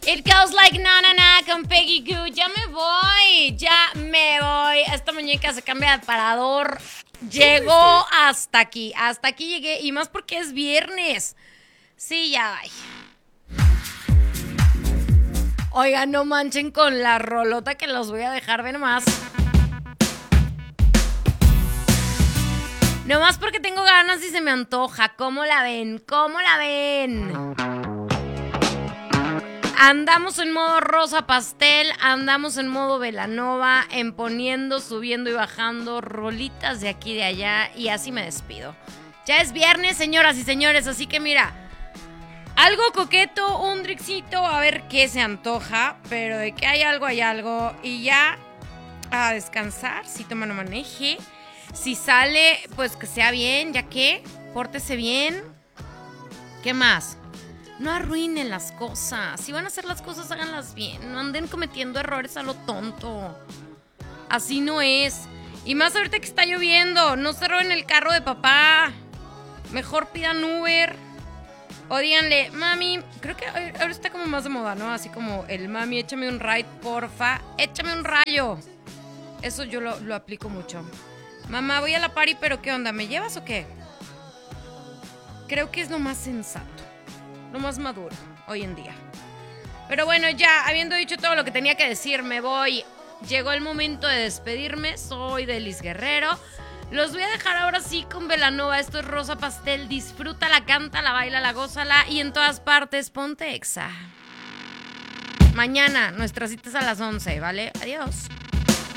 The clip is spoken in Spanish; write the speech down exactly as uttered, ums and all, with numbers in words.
It goes like na na na con Peggy Goo. Ya me voy, ya me voy. Esta muñeca se cambia de parador. Llegó hasta aquí, hasta aquí llegué. Y más porque es viernes. Sí, ya va. Oigan, no manchen con la rolota que los voy a dejar, ven nomás. Nomás porque tengo ganas y se me antoja. ¿Cómo la ven? ¿Cómo la ven? Andamos en modo rosa pastel, andamos en modo Belanova, en poniendo, subiendo y bajando rolitas de aquí y de allá, y así me despido. Ya es viernes, señoras y señores, así que mira, algo coqueto, un drixito, a ver qué se antoja, pero de que hay algo, hay algo, y ya a descansar, si toma no maneje, si sale, pues que sea bien, ya que, pórtese bien. ¿Qué más? No arruinen las cosas. Si van a hacer las cosas, háganlas bien. No anden cometiendo errores a lo tonto. Así no es. Y más ahorita que está lloviendo. No se roben el carro de papá. Mejor pidan Uber. O díganle, mami, creo que ahora está como más de moda, ¿no? Así como el mami, échame un ride, porfa. Échame un rayo. Eso yo lo, lo aplico mucho. Mamá, voy a la party, pero ¿qué onda? ¿Me llevas o qué? Creo que es lo más sensato. Lo más maduro hoy en día. Pero bueno, ya habiendo dicho todo lo que tenía que decir, me voy. Llegó el momento de despedirme. Soy Delis Guerrero. Los voy a dejar ahora sí con Belanova. Esto es Rosa Pastel. Disfrútala, cántala, bailala, gózala. Y en todas partes, ponte exa. Mañana, nuestras citas a las once, ¿vale? Adiós.